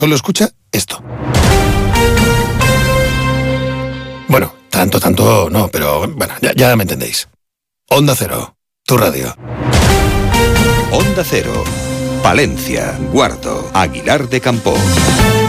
Solo escucha esto. Bueno, tanto no, pero bueno, ya me entendéis. Onda Cero, tu radio. Onda Cero, Palencia, Guardo, Aguilar de Campoo.